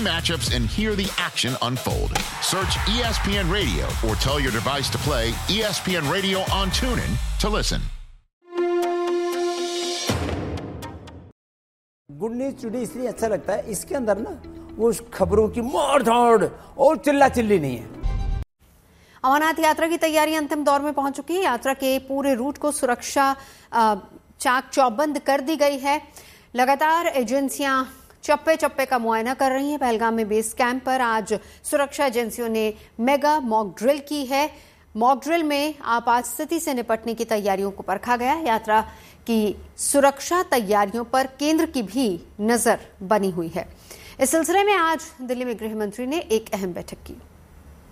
matchups and hear the action unfold. Search ESPN Radio or tell your device to play ESPN Radio on TuneIn to listen. Good news today इसलिए अच्छा लगता है, इसके अंदर ना वो खबरों की मार-धाड़ और चिल्ला-चिल्ली नहीं है। अमरनाथ यात्रा की तैयारी अंतिम दौर में पहुंच चुकी है। यात्रा के पूरे रूट को सुरक्षा चाक चौबंद कर दी गई है। लगातार एजेंसियां चप्पे चप्पे का मुआयना कर रही हैं। पहलगाम में बेस कैंप पर आज सुरक्षा एजेंसियों ने मेगा मॉक ड्रिल की है। मॉक ड्रिल में आपात स्थिति से निपटने की तैयारियों को परखा गया। यात्रा की सुरक्षा तैयारियों पर केंद्र की भी नजर बनी हुई है। इस सिलसिले में आज दिल्ली में गृह मंत्री ने एक अहम बैठक की।